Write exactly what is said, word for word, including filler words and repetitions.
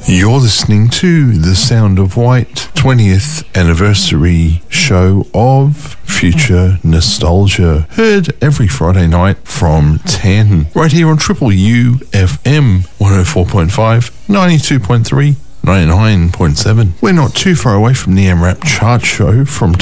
You're listening to The Sound of White, twentieth anniversary show of Future Nostalgia. Heard every Friday night from ten, right here on Triple U F M, one oh four point five, ninety-two point three, ninety-nine point seven. We're not too far away from the M RAP chart show from